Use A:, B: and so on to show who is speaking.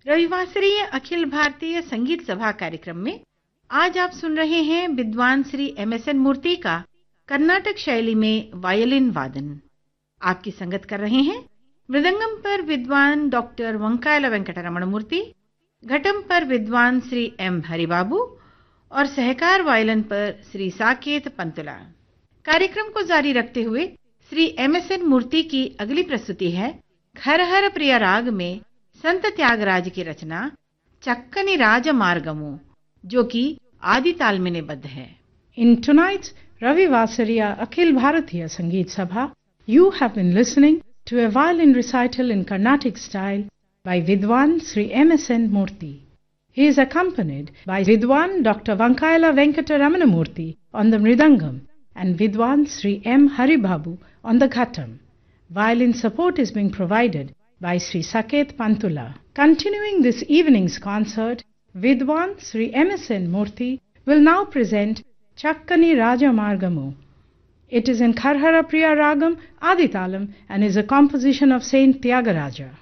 A: रविवासरीय अखिल भारतीय संगीत सभा कार्यक्रम में आज आप सुन रहे हैं विद्वान श्री MSN मूर्ति का कर्नाटक शैली में वायलिन वादन। आपकी संगत कर रहे हैं मृदंगम पर विद्वान डॉक्टर वंकायला वेंकटरमण मूर्ति, घटम पर विद्वान श्री M हरिबाबू और सहकार वायलिन पर श्री साकेत पंतुला। कार्यक्रम को जारी रखते हुए श्री MSN मूर्ति की अगली प्रस्तुति है खरहर प्रिय राग में संत त्यागराज की रचना चक्कनी राजमार्गमु, जो कि आदि ताल में निबद्ध है।
B: In tonight's Ravivasariya Akhil Bharatiya Sangeet Sabha, you have been listening to a violin recital in Carnatic style by Vidwan Sri MSN Murthy. He is accompanied by Vidwan Dr. Vankaila Venkataramana Murthy on the mridangam and Vidwan Sri M. Haribabu on the ghatam. Violin support is being provided by Sri Saket Pantula. Continuing this evening's concert, Vidwan Sri MSN Murthy will now present Chakkani Rajamargamu. It is in Kharhara Priya Ragam Aditalam and is a composition of Saint Tyagaraja.